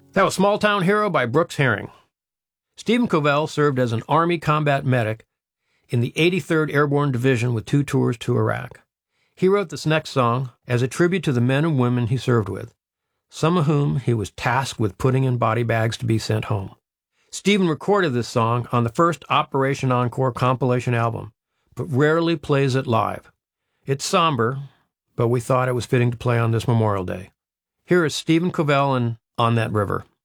That was Small Town Hero by Brooks Herring. Stephen Covell served as an Army combat medic in the 83rd Airborne Division with 2 tours to Iraq. He wrote this next song as a tribute to the men and women he served with, some of whom he was tasked with putting in body bags to be sent home. Stephen recorded this song on the first Operation Encore compilation album, but rarely plays it live. It's somber, but we thought it was fitting to play on this Memorial Day. Here is Stephen Covell and On That River.